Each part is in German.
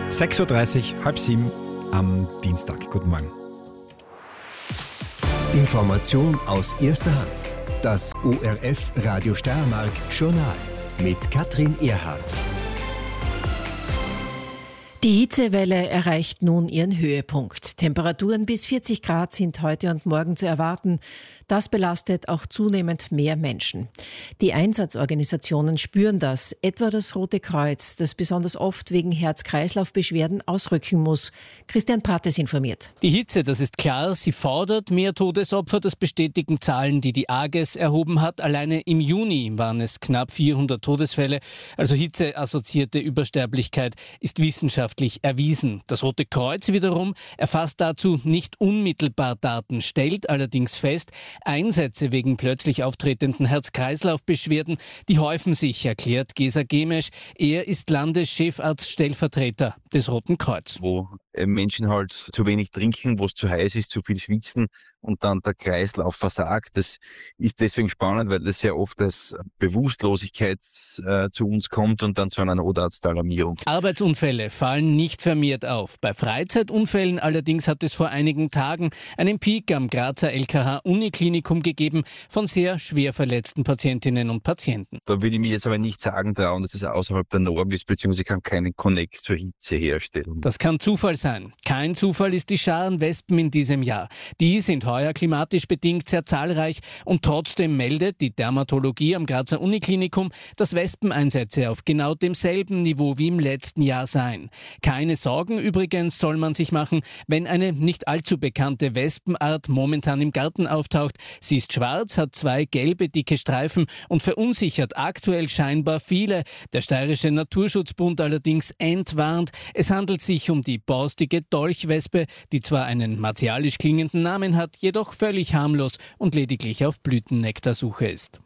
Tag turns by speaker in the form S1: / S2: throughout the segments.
S1: 6.30 Uhr, halb 7 am Dienstag. Guten Morgen.
S2: Information aus erster Hand. Das ORF Radio Steiermark Journal mit Katrin Erhardt.
S3: Die Hitzewelle erreicht nun ihren Höhepunkt. Temperaturen bis 40 Grad sind heute und morgen zu erwarten. Das belastet auch zunehmend mehr Menschen. Die Einsatzorganisationen spüren das, etwa das Rote Kreuz, das besonders oft wegen Herz-Kreislauf-Beschwerden ausrücken muss. Christian Prates informiert.
S4: Die Hitze, das ist klar, sie fordert mehr Todesopfer. Das bestätigen Zahlen, die die AGES erhoben hat. Alleine im Juni waren es knapp 400 Todesfälle. Also hitzeassoziierte Übersterblichkeit ist wissenschaftlich erwiesen. Das Rote Kreuz wiederum erfasst dazu nicht unmittelbar Daten, stellt allerdings fest, Einsätze wegen plötzlich auftretenden Herz-Kreislauf-Beschwerden, die häufen sich, erklärt Gesa Gemesch. Er ist Landeschefarztstellvertreter des Roten Kreuz.
S5: Wo Menschen halt zu wenig trinken, wo es zu heiß ist, zu viel schwitzen und dann der Kreislauf versagt. Das ist deswegen spannend, weil das sehr oft als Bewusstlosigkeit zu uns kommt und dann zu einer Notarztalarmierung.
S4: Arbeitsunfälle fallen nicht vermehrt auf. Bei Freizeitunfällen allerdings hat es vor einigen Tagen einen Peak am Grazer LKH-Uniklinikum gegeben von sehr schwer verletzten Patientinnen und Patienten.
S5: Da würde ich mir jetzt aber nicht sagen trauen, dass es außerhalb der Norm ist, beziehungsweise kann keinen Connect zur Hitze herstellen.
S4: Das kann Zufall sein. Kein Zufall ist die Scharenwespen in diesem Jahr. Die sind heuer klimatisch bedingt sehr zahlreich und trotzdem meldet die Dermatologie am Grazer Uniklinikum, dass Wespeneinsätze auf genau demselben Niveau wie im letzten Jahr seien. Keine Sorgen übrigens soll man sich machen, wenn eine nicht allzu bekannte Wespenart momentan im Garten auftaucht. Sie ist schwarz, hat 2 gelbe dicke Streifen und verunsichert aktuell scheinbar viele. Der Steirische Naturschutzbund allerdings entwarnt. Es handelt sich um die borstige Dolchwespe, die zwar einen martialisch klingenden Namen hat, jedoch völlig harmlos und lediglich auf Blütennektarsuche ist.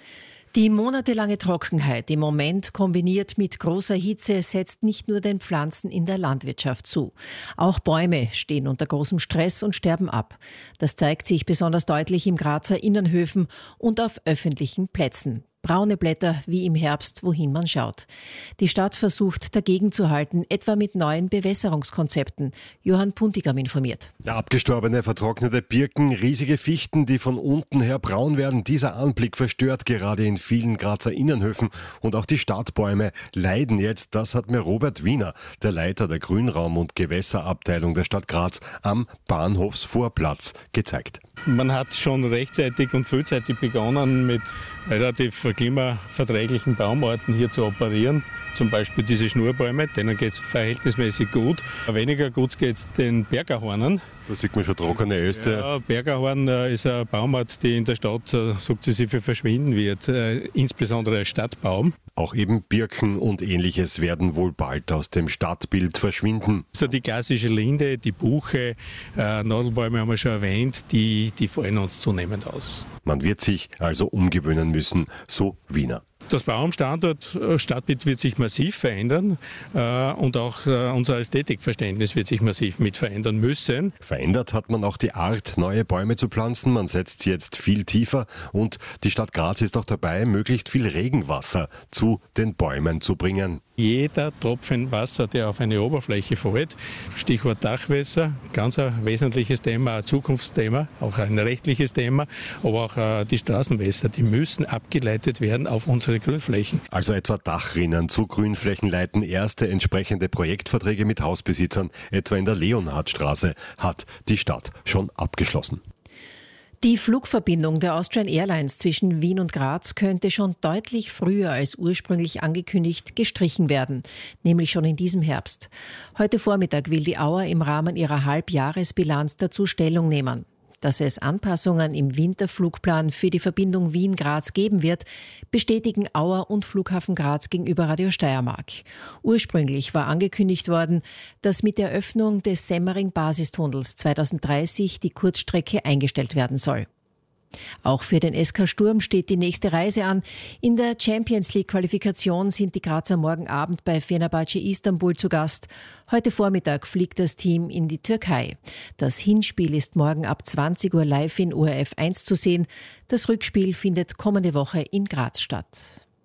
S3: Die monatelange Trockenheit im Moment kombiniert mit großer Hitze setzt nicht nur den Pflanzen in der Landwirtschaft zu. Auch Bäume stehen unter großem Stress und sterben ab. Das zeigt sich besonders deutlich im Grazer Innenhöfen und auf öffentlichen Plätzen. Braune Blätter wie im Herbst, wohin man schaut. Die Stadt versucht dagegen zu halten, etwa mit neuen Bewässerungskonzepten. Johann Puntigam informiert.
S6: Ja, abgestorbene, vertrocknete Birken, riesige Fichten, die von unten her braun werden. Dieser Anblick verstört gerade in vielen Grazer Innenhöfen. Und auch die Stadtbäume leiden jetzt. Das hat mir Robert Wiener, der Leiter der Grünraum- und Gewässerabteilung der Stadt Graz, am Bahnhofsvorplatz gezeigt.
S7: Man hat schon rechtzeitig und frühzeitig begonnen, mit relativ klimaverträglichen Baumarten hier zu operieren. Zum Beispiel diese Schnurrbäume, denen geht es verhältnismäßig gut. Weniger gut geht es den Bergerhornen.
S6: Da sieht man schon trockene Äste.
S7: Ja, Bergerhorn ist eine Baumart, die in der Stadt sukzessive verschwinden wird, insbesondere als Stadtbaum.
S6: Auch eben Birken und Ähnliches werden wohl bald aus dem Stadtbild verschwinden.
S7: Also die klassische Linde, die Buche, Nadelbäume haben wir schon erwähnt, die fallen uns zunehmend aus.
S6: Man wird sich also umgewöhnen müssen, so Wiener.
S7: Das Baumstandort Stadtbild wird sich massiv verändern und auch unser Ästhetikverständnis wird sich massiv mit verändern müssen.
S6: Verändert hat man auch die Art, neue Bäume zu pflanzen. Man setzt sie jetzt viel tiefer und die Stadt Graz ist auch dabei, möglichst viel Regenwasser zu den Bäumen zu bringen.
S7: Jeder Tropfen Wasser, der auf eine Oberfläche fällt, Stichwort Dachwässer, ganz ein wesentliches Thema, ein Zukunftsthema, auch ein rechtliches Thema, aber auch die Straßenwässer, die müssen abgeleitet werden auf unsere Grünflächen.
S6: Also etwa Dachrinnen zu Grünflächen leiten. Erste entsprechende Projektverträge mit Hausbesitzern, etwa in der Leonhardstraße, hat die Stadt schon abgeschlossen.
S3: Die Flugverbindung der Austrian Airlines zwischen Wien und Graz könnte schon deutlich früher als ursprünglich angekündigt gestrichen werden, nämlich schon in diesem Herbst. Heute Vormittag will die Auer im Rahmen ihrer Halbjahresbilanz dazu Stellung nehmen. Dass es Anpassungen im Winterflugplan für die Verbindung Wien-Graz geben wird, bestätigen Auer und Flughafen Graz gegenüber Radio Steiermark. Ursprünglich war angekündigt worden, dass mit der Öffnung des Semmering-Basistunnels 2030 die Kurzstrecke eingestellt werden soll. Auch für den SK Sturm steht die nächste Reise an. In der Champions-League-Qualifikation sind die Grazer morgen Abend bei Fenerbahce Istanbul zu Gast. Heute Vormittag fliegt das Team in die Türkei. Das Hinspiel ist morgen ab 20 Uhr live in ORF 1 zu sehen. Das Rückspiel findet kommende Woche in Graz statt.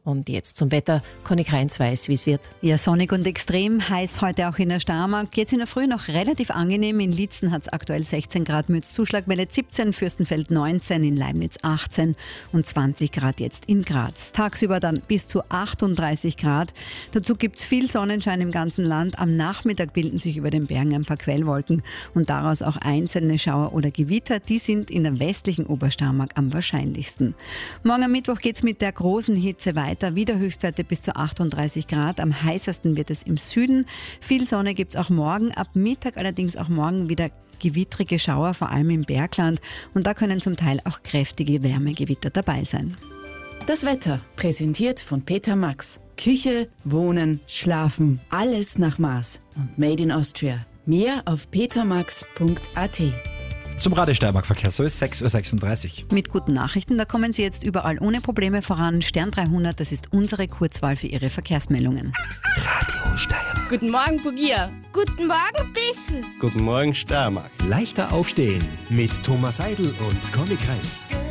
S3: Und jetzt zum Wetter. Conny Kreinz weiß, wie es wird.
S8: Ja, sonnig und extrem heiß heute auch in der Steiermark. Jetzt in der Früh noch relativ angenehm. In Lietzen hat es aktuell 16 Grad, Mütz Zuschlagwelle 17, Fürstenfeld 19, in Leibniz 18 und 20 Grad jetzt in Graz. Tagsüber dann bis zu 38 Grad. Dazu gibt es viel Sonnenschein im ganzen Land. Am Nachmittag bilden sich über den Bergen ein paar Quellwolken und daraus auch einzelne Schauer oder Gewitter. Die sind in der westlichen Obersteiermark am wahrscheinlichsten. Morgen am Mittwoch geht es mit der großen Hitze weiter. Wieder Höchstwerte bis zu 38 Grad. Am heißesten wird es im Süden. Viel Sonne gibt es auch morgen. Ab Mittag allerdings auch morgen wieder gewittrige Schauer, vor allem im Bergland. Und da können zum Teil auch kräftige Wärmegewitter dabei sein.
S9: Das Wetter, präsentiert von Peter Max. Küche, Wohnen, Schlafen, alles nach Maß. Und made in Austria. Mehr auf petermax.at.
S1: Zum Radio Steiermark Verkehrsservice 6.36 Uhr.
S8: Mit guten Nachrichten, da kommen Sie jetzt überall ohne Probleme voran. Stern 300, das ist unsere Kurzwahl für Ihre Verkehrsmeldungen.
S2: Radio Steiermark.
S10: Guten Morgen, Bugia.
S11: Guten Morgen, Bichel.
S12: Guten Morgen, Steiermark.
S2: Leichter aufstehen mit Thomas Seidel und Conny Kreinz.